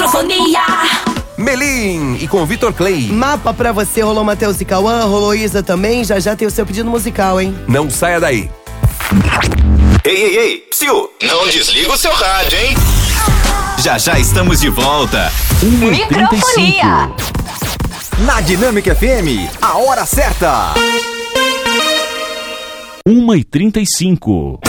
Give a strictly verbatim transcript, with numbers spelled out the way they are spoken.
Microfonia. Melim e com Vitor Clay. Mapa pra você, rolou Matheus e Cauã, rolou Isa também, já já tem o seu pedido musical, hein? Não saia daí. Ei, ei, ei, psiu, não desliga o seu rádio, hein? Já já estamos de volta. Microfonia. Na Dinâmica F M, a hora certa. uma e trinta e cinco.